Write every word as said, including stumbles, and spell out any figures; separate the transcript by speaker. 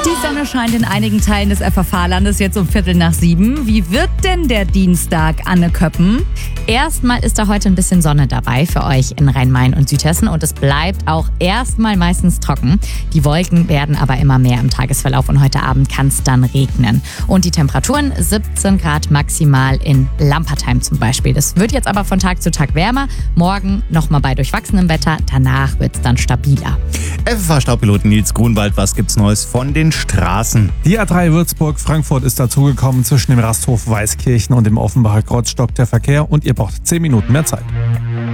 Speaker 1: Die Sonne scheint in einigen Teilen des F F H-Landes jetzt um Viertel nach sieben. Wie wird denn der Dienstag, Anne Köppen?
Speaker 2: Erstmal ist da heute ein bisschen Sonne dabei für euch in Rhein-Main und Südhessen und es bleibt auch erstmal meistens trocken. Die Wolken werden aber immer mehr im Tagesverlauf und heute Abend kann es dann regnen. Und die Temperaturen siebzehn Grad maximal in Lampertheim zum Beispiel. Das wird jetzt aber von Tag zu Tag wärmer. Morgen nochmal bei durchwachsenem Wetter, danach wird es dann stabiler.
Speaker 3: F F H-Staubpiloten Nils Grunwald, was gibt's Neues von den Straßen?
Speaker 4: Die A drei Würzburg-Frankfurt ist dazugekommen. Zwischen dem Rasthof Weißkirchen und dem Offenbacher Kreuz stockt der Verkehr und ihr braucht zehn Minuten mehr Zeit.